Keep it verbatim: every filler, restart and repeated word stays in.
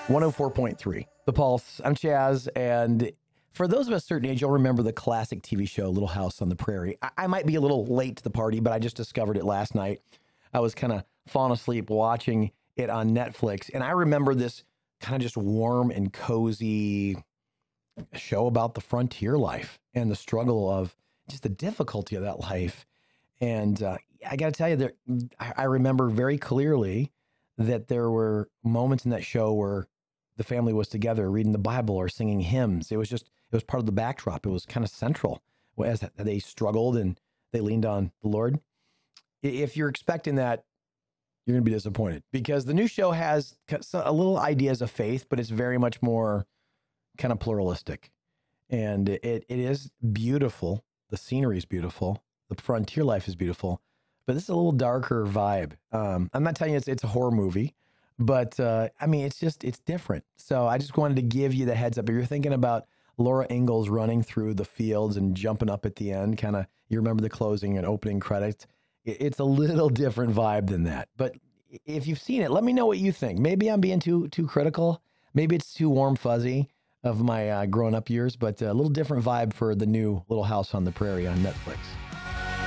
one oh four point three, The Pulse. I'm Chaz, and for those of us a certain age, you'll remember the classic T V show, Little House on the Prairie. I, I might be a little late to the party, but I just discovered it last night. I was kind of falling asleep watching it on Netflix, and I remember this kind of just warm and cozy show about the frontier life and the struggle of just the difficulty of that life. And uh, I got to tell you, that I, I remember very clearly that there were moments in that show where the family was together reading the Bible or singing hymns. It was just, it was part of the backdrop. It was kind of central as they struggled and they leaned on the Lord. If you're expecting that, you're going to be disappointed, because the new show has a little ideas of faith, but it's very much more kind of pluralistic. And it, it is beautiful. The scenery is beautiful. The frontier life is beautiful, but this is a little darker vibe. Um, I'm not telling you it's, it's a horror movie, but uh, I mean, it's just, it's different. So I just wanted to give you the heads up. If you're thinking about Laura Ingalls running through the fields and jumping up at the end, kind of, you remember the closing and opening credits. It, it's a little different vibe than that. But if you've seen it, let me know what you think. Maybe I'm being too, too critical. Maybe it's too warm fuzzy of my uh, grown up years, but a little different vibe for the new Little House on the Prairie on Netflix.